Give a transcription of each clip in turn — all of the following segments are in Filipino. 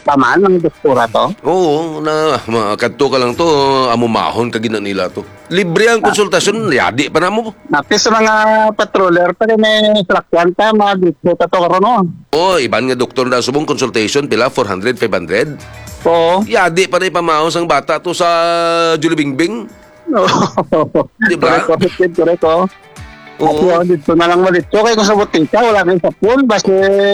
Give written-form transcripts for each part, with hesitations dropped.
pamaan ng doktora to? Oo, na makadto ka lang to, amumahon ka gina nila to. Libre ang konsultasyon, yadi pa na mo. Napi sa mga patroller pa rin may sakyan pa, mga dito to karon no? Oo, iban nga doktor na subong consultation, pila 400, 500. Oo. Yadi pa na ipamahon sang bata to sa Julie Bingbing. Diba? Correct. Oo. At dito na lang mo dito. Kaya kung sa butika, wala kang sa pool. Basta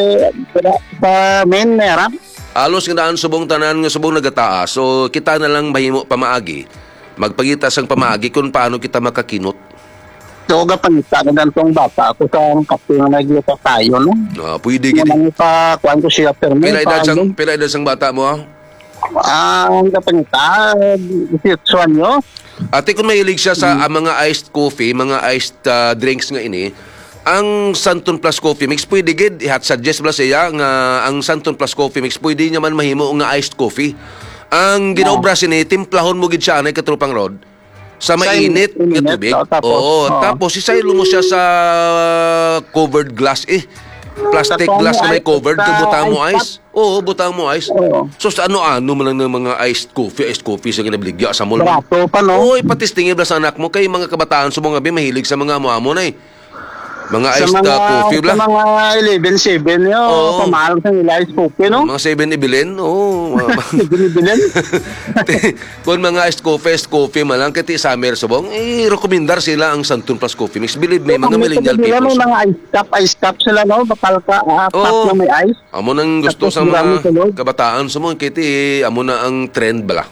sa main meron. Alos nga daan subong tanan nga subong nagataas. So kita na lang mahimo pamaagi. Magpagita sang pamaagi kung paano kita makakinot. So, panita na itong bata ako sa kape na nagluto tayo, no? Pwede gini. Kung pa, kuhan ko siya, pero Pila edad sang bata mo, ha? Ang kapanita, sitsuan nyo. Ate, kung mahilig siya sa mga iced coffee, mga iced drinks nga ini, ang Santon Plus Coffee Mix, pwede gid, suggest bala siya nga ang Santon Plus Coffee Mix, pwede niya man mahimo nga iced coffee. Ang ginaobra sini, timplahon mo gid siya na katrupang rod, sa mainit nga tubig. Tapos isaylo mo siya sa covered glass plastic glass na may covered, butang mo ice. Oo, butang mo ice. So sa ano-ano mo lang ng mga iced coffee sa ginabaligya sa mall. Barato pa, no? Oo, ipatistingin ba sa anak mo kay mga kabataan sa mga mahilig sa mga amo na mga iced coffee bla. Sa mga 11-7 yun, pamahal sa nila iced coffee, no? Mga 7-Eleven, oo. 7-Eleven? Kung mga iced coffee man lang, kati summer subong, rekomendar sila ang Santon Plus Coffee Mix. Believe me, mga millennial people. May mga ice cup sila, no? Bakal ka, cup na may ice. Amo nang gusto sa mga kabataan subong, kiti, amo na ang trend bala.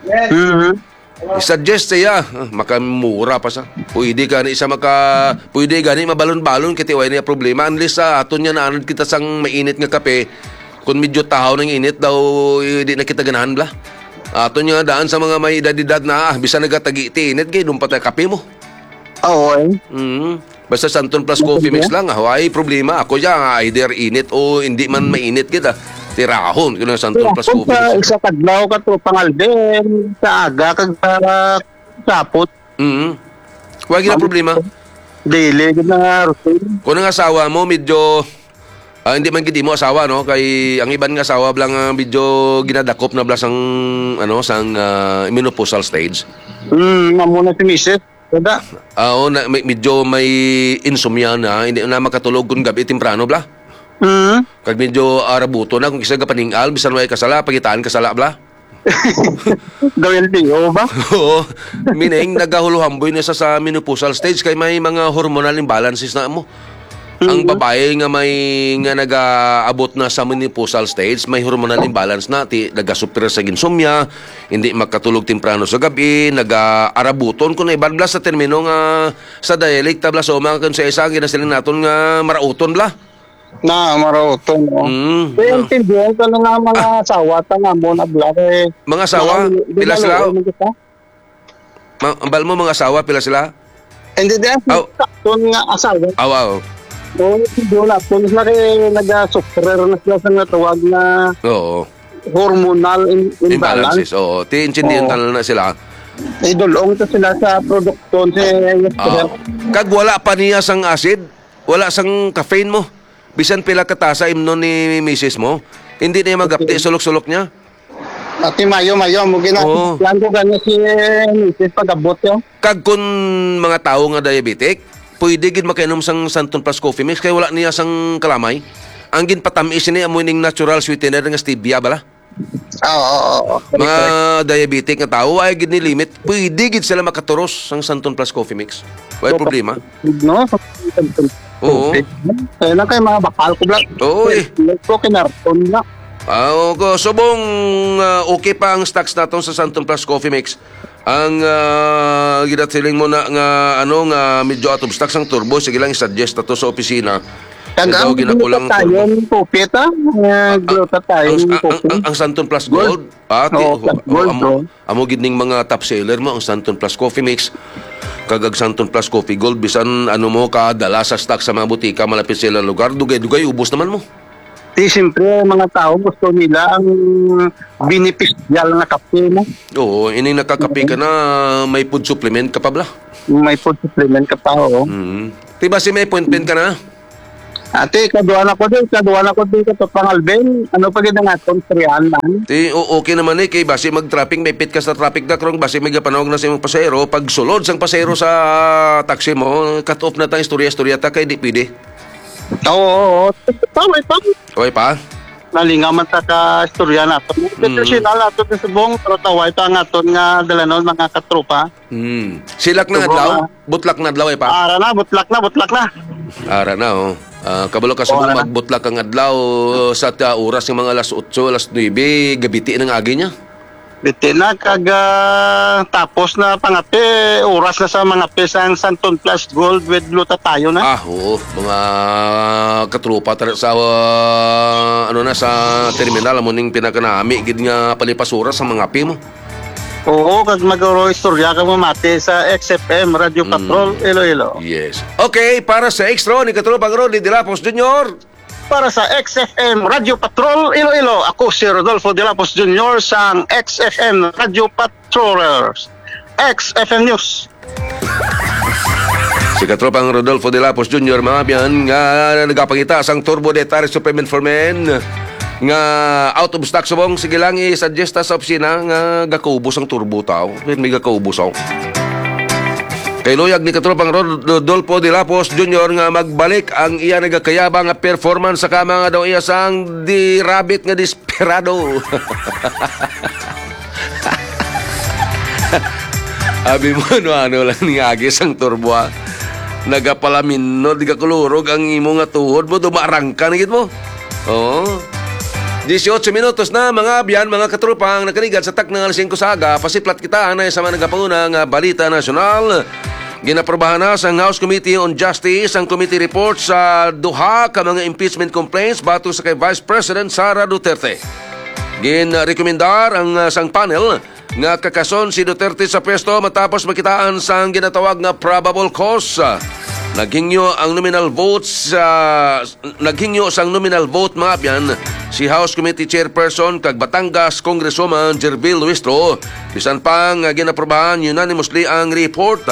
I-suggest siya, makamura pa sa. Pwede gani mabalon-balon kiti way niya problema unless aton niya naanad kita sang mainit nga kape. Kung medyo tahaw ng init daw di na kita ganahan bla. Aton niya daan sa mga may edad na bisa nagatagi ti init gay dumpat kape mo. Oo. Basta Santon Plus Coffee Mix lang, ay problema. Ako ya either init o hindi man mainit kita. Tirahon kung Santon Plus Coffee Mix. Sa kadlaw ka to pangalden, sa aga kag sapot. Wag na problema. Daily gid na routine. Kung ang asawa mo medyo hindi man gid mo asawa no kay ang iban nga asawa blang medyo ginadakop na bla sang sang menopausal stage. Amo na si Mrs. Kada. Medyo may insomnia na, hindi na makatulog kung gabi temprano bla. Kag medyo arabuto na kung isa ka paningal bisan way kasala pagitaan kasala bla. Gawin tiyo ba? Oo. Meaning nagahuluhamboy na sa menopausal stage kay may mga hormonal imbalances na mo. Ang babae nga nag-aabot na sa menopausal stage, may hormonal imbalance na, nagasupir sa insomnia, hindi makatulog temprano sa gabi, nag-arabuton kung iban bla sa termino nga sa dialect bla so mga kun sa isang ginasiling naton nga marauton bla. Marauton. Kaya intindihan ko na mga asawa nga mo na bla. Mga asawa, pila sila? Ambal mo mga asawa, pila sila? Hindi din. Sakton nga asawa. Doon na. Kung sila kayo nag-sufferer na sila sa natawag na hormonal imbalance. Oo. Tintindihan na sila. Idulong to sila sa produkton. Kag wala pa niya sang acid, wala sang caffeine mo. Bisan pila katasa imnon ni misis mo, hindi na magapti sulok-sulok niya. Ati mayo mo ginagawa ko ganyan si misis pag-abot yun. Kag kun mga tao nga diabetic, pwede gid makainom sang Santon Plus Coffee Mix kay wala niya sang kalamay. Ang ginpatamis ni amoy ning natural sweetener nga stevia bala. Oo. Mga diabetic nga tao ay gid ni limit, pwede gid sila makaturos sang Santon Plus Coffee Mix. Wala problema. No. Oo. Kaya lang kayo mga bakal ko lang. Oo Ito kinarton na. Subong okay pa ang stocks natin sa Santon Plus Coffee Mix. Ang ginatiling mo na nga medyo out of stocks ang turbo, sige lang i-suggest na to sa opisina. Ang ginakulang tayong coffee ta. Ang Santon Plus Gold. Amo gid ning mga top seller mo ang Santon Plus Coffee Mix. Kagag Santon Plus Coffee Gold bisan mo kadala sa stock sa mga butika malapit sa ilang lugar, dugay ubos naman mo. Siyempre, mga tao gusto nila ang beneficial na kape mo. Oo, ining nakakape ka na may food supplement ka pa bla? May food supplement ka pa, oo. Diba si may appointment ka na? Ate, kaduan ako din ito pangalben. Ano pa gina nga itong trianan? Okay naman kay base mag-traffic, may pit ka sa traffic na krong, base may panawag na sa imong pasahero, pag sulod sang pasahero sa taxi mo, cut off na tayong istorya ta kay di pwede. Oo. Taway pa. Okay pa? Nalingaman ta ka istorya na ito. Professional na ito sa buong taway pa nga ito nga dalanon mga katropa. Silak na adlaw? Butlak na adlaw pa? Ara na, butlak na. Ara na, oh. Kabalo ka sa mga magbutlak ang adlaw sa oras ng mga alas 8, alas 9, gabiti ng agi niya. Biti na, tapos na pangapi, oras na sa mga pisang Santon Plus Gold with Luta tayo na. Oo, mga katrupa sa sa terminal mo ning pinakanami gid nga palipas oras sa mga api mo. Oo, kag magoro istorya ka mo mati sa XFM Radio Patrol Iloilo. Yes. Okay, para sa Extra ni Katropang Roddy de la Pos Jr. Para sa XFM Radio Patrol Iloilo, ako si Rodolfo de la Pos Jr. sa XFM Radio Patrollers. XFM News. Si Katropang Rodolfo de la Pos Jr. mga biyan nga nagapangita sang Turbo Detare Supplement for Men nga out of stock subong. Sige lang i-suggest sa opisina nga gakaubos ang turbo tao. May gakaubos ako. Kay luyag ni Katropang Rodolfo de la Pos Jr. nga magbalik ang iya nagakayabang nga performance sa kama nga daw iya sang di rabbit nga desperado. Abi mo ano lang ni agis ang turbo ha. Nagapalamin no, di ka kulurog ang imo nga tuhod mo, dumarang ka na git mo. Oo. 18 minutos na mga biyan, mga katrupang nakanigan sa taknang alas 5 saga. Pasiplat kita na sa mga nagapangunang balita nasyonal. Ginaprobahan na sa House Committee on Justice ang committee report sa duha ka mga impeachment complaints bato sa kay Vice President Sara Duterte. Ginrekomendar ang sang panel nga kakason si Duterte sa pwesto matapos makitaan sang ginatawag nga probable cause. Naghingyo ang nominal votes naghingyo sang nominal vote mga biyan si House Committee Chairperson kag Batangas Congresswoman Jervil Luistro bisan pang ginaprobahan unanimously ang report.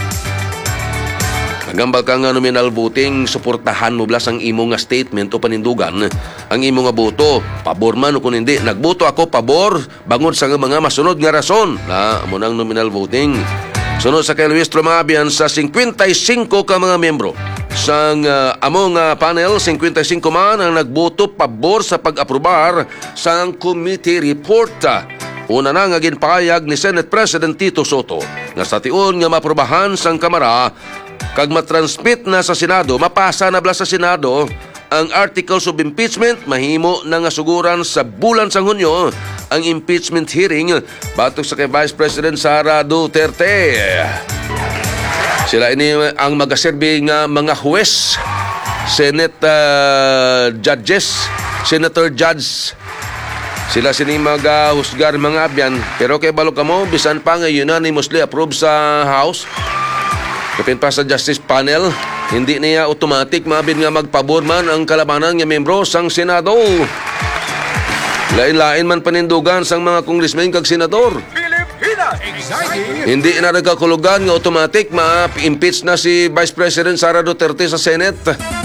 Nagambal ka nga nominal voting, suportahan mo blas ang imo nga statement o panindugan ang imo nga boto. Pabor man o kung hindi, nagboto ako pabor bangod sa mga masunod nga rason na mo nang nominal voting. Sunod sa kay Luis Tromabian sa 55 ka mga membro sang among panel, 55 man ang nagboto pabor sa pag-aprobar sang committee report. Una na nga ginpahayag ni Senate President Tito Soto nga sa tion nga maprobahan sang Kamara kag matransmit na sa Senado, mapasa na bala sa Senado ang articles of impeachment, mahimo na nga suguran sa bulan sang Hunyo ang impeachment hearing batok sa kay Vice President Sara Duterte. Sila ini ang magaserbi nga mga huwes, Senate judges, Senator Judge. Sila sini mag-husgar mga abyan. Pero kay balo kamo, bisan pa nga unanimously approve sa House. Kapin pa sa Justice Panel, hindi niya automatic mabin nga magpabor man ang kalabanan nga membro sang Senado. Lain-lain man panindugan sang mga congressmen kag senador. Hindi na nagkakulugan nga automatic ma-impeach na si Vice President Sara Duterte sa Senate.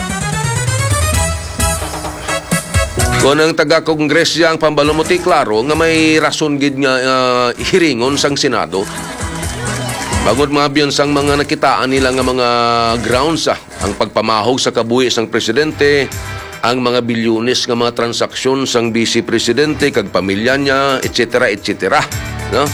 Kung ang taga-kongresya ang pambalamuti, klaro nga may rason gid nga hiringon sang Senado. Bagod mga biyon sang mga nakitaan nila nga mga grounds ang pagpamahog sa kabuhi sang presidente, ang mga bilyones nga mga transaksyon sang vice presidente kag pamilya niya, etc. etc. No?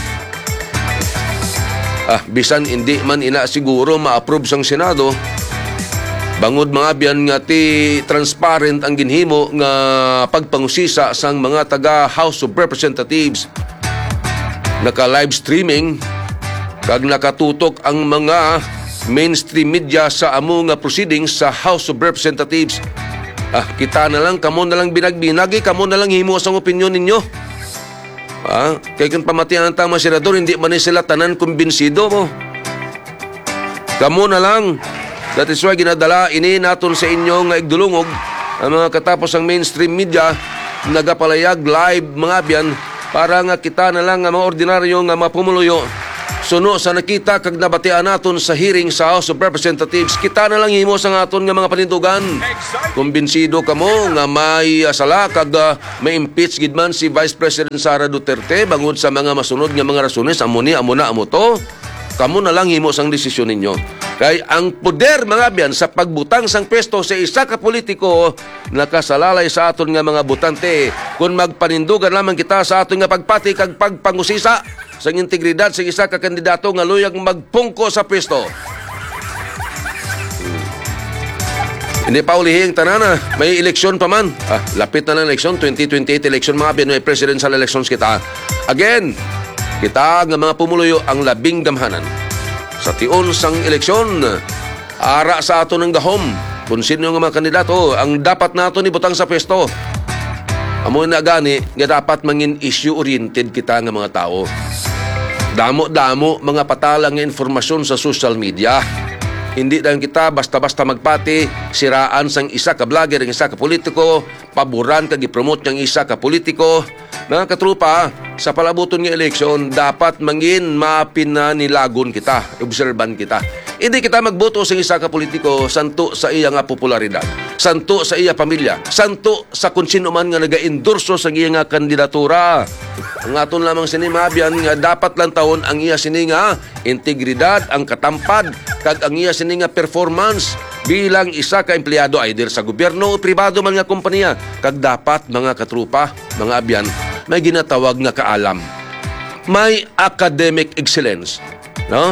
Bisan hindi man ina siguro ma-approve sang Senado, bangod mga biyan nga ti transparent ang ginhimo nga pagpangusisa sang mga taga House of Representatives. Naka-live streaming kag nakatutok ang mga mainstream media sa amo nga proceedings sa House of Representatives. Kita na lang, kamo na lang binagbinagi, kamo na lang himo sang opinyon ninyo. Kaya kung pamatian ang tama senador, hindi man sila tanan kumbinsido mo. Kamo na lang. That is why ginadala ini naton sa inyo nga igdulungog ang mga katapos ang mainstream media nagapalayag live mga biyan para nga kita na lang nga mga ordinaryo nga mapumuluyo Suno sa nakita kag nabatian naton sa hearing sa House of Representatives, kita na lang himo sa aton nga mga panindugan. Kumbinsido kamo nga may sala kag may impeach gid man si Vice President Sara Duterte bangod sa mga masunod nga mga rasones amo to. Kamo na lang himo sang desisyon ninyo. Kay ang poder mga biyan sa pagbutang sang pwesto sa isa ka politiko nakasalalay sa aton nga mga botante kung magpanindugan lamang kita sa aton nga pagpati kag pagpangusisa sa integridad sa isa ka kandidato nga luyag magpungko sa pwesto. Hindi pa ulihing tanana, may eleksyon pa man. Lapit na ng eleksyon, 2028 eleksyon mga biyan, may presidential elections kita. Again, kita nga mga pumuluyo ang labing gamhanan. Sa tion sang eleksyon, ara sa ato ng gahom, kung sino nga mga kandidato, ang dapat nato ni butang sa pwesto. Amo na gani, nga dapat mangin issue-oriented kita nga mga tao. Damo-damo mga patalang nga informasyon sa social media. Hindi lang kita basta-basta magpati, siraan sang isa ka vlogger, ang isa ka politiko, paboran kag i-promote ng isa ka politiko. Mga katrupa, sa palabuton ng eleksyon, dapat mangin mapinanilagon kita, obserban kita. Hindi kita magboto sa isa ka politiko santo sa iya nga popularidad, santo sa iya pamilya, santo sa kung sino man nga naga-endorso sa iya nga kandidatura. Ang aton lamang sinimabyan nga dapat lang taon ang iya sininga integridad, ang katampad, kag ang iya sininga performance bilang isa ka empleyado either sa gobyerno o pribado man nga kompanya. Kag dapat mga katrupa, mga abyan, may ginatawag nga kaalam. May academic excellence, no?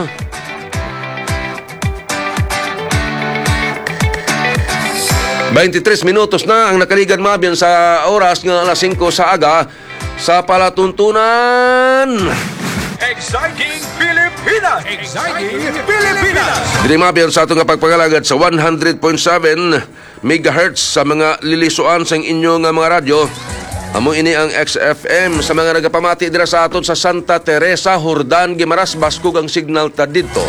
...23 na ang nakaligan mabyan sa oras ng alas 5 sa aga sa palatuntunan. Exciting Pilipinas! Exciting Pilipinas! Dili mabyan sa atong pagpagalagad sa 100.7 MHz sa mga lilisuan sa inyo nga mga radyo. Amo ini ang XFM sa mga nagapamati dira sa aton sa Santa Teresa, Jordan, Guimaras, Baskog ang signal ta dito.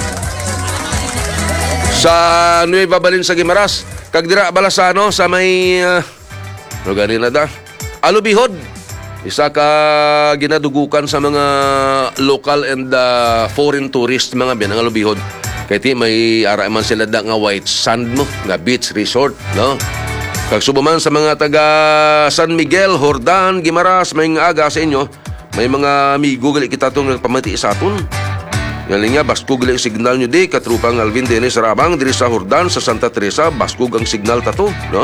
Sa Nueva Balin sa Guimaras, kag dira Balasano sa may lugar na da. Alubihod, isa ka ginadugukan sa mga local and foreign tourist mga biyan ang Alubihod. Kay ti may ara man sila da nga white sand mo, nga beach resort, no? Kag subuman sa mga taga San Miguel, Jordan, Guimaras, may aga sa inyo, may mga amigo gali kita tong nagpamati sa aton. Yan nga, Baskog gali signal nyo di, katrupang Alvin Dennis Rabang, diri sa Jordan, sa Santa Teresa, Baskog ang signal tato, no?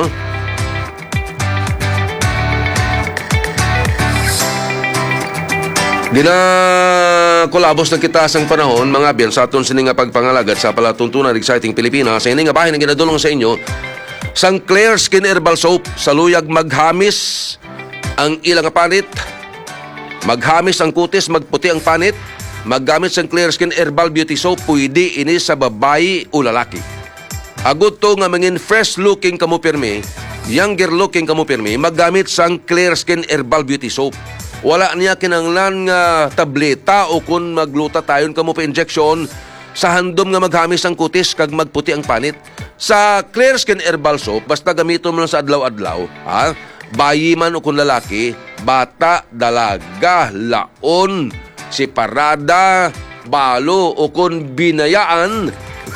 Dina kolabos na kita sang panahon, mga biyan, sa aton sininga pagpangalagat sa palatuntunan Exciting Pilipinas, sa ining nga bahay na ginadulong sa inyo, sang Clear Skin Herbal Soap sa luyag maghamis ang ilang panit, maghamis ang kutis, magputi ang panit, maggamit sang Clear Skin Herbal Beauty Soap, pwede ini sa babayi o lalaki. Agot to nga mangin fresh looking kamo pirmi, younger looking kamo pirmi, maggamit sang Clear Skin Herbal Beauty Soap. Wala niya kinanglan nga tableta o kung magluta tayon kamo pa injection sa handom nga maghamis ang kutis kag magputi ang panit. Sa Clear Skin Herbal Soap, basta gamiton mo lang sa adlaw-adlaw, ha? Bayi man o kung lalaki, bata, dalaga, laon, separada, balo o kung binayaan,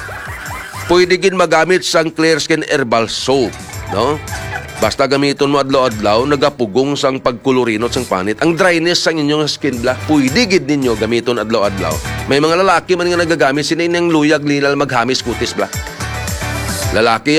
pwede gin magamit sang Clear Skin Herbal Soap, no? Basta gamiton mo adlaw-adlaw, nagapugong sang pagkulurinot sang panit. Ang dryness sang inyong skin bla, pwede gid ninyo gamiton adlaw-adlaw. May mga lalaki man nga nagagamit, sila yung luyag nila maghamis kutis bla. Lalaki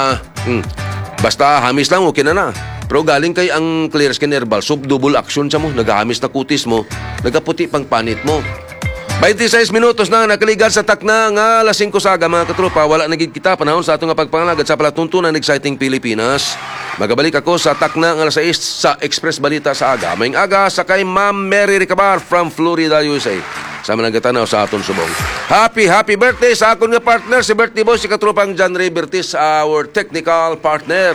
basta hamis lang, okay na. Pero galing kay ang Clear Skin Herbal Soap, double action siya mo. Nagahamis na kutis mo, nagaputi pang panit mo. 26 minutos na nakaligan sa takna nga alas 5 saga mga katropa. Wala nagig kita panahon sa atong pagpangalagat sa palatuntunan Exciting Pilipinas. Magabalik ako sa takna nga alas 6 sa Express Balita sa aga. Maying aga sa kay Ma'am Mary Ricabar from Florida, USA. Sa managkatanaw sa aton subong. Happy birthday sa akon nga partner, si birthday boy, si katropang John Ray Bertis, our technical partner.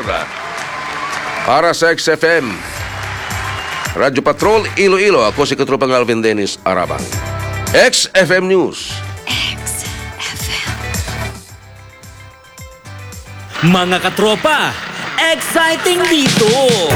Para sa XFM Radyo Patrol Iloilo, ako si katropang Alvin Dennis Arabang. XFM News. XFM. Mga katropa, exciting dito!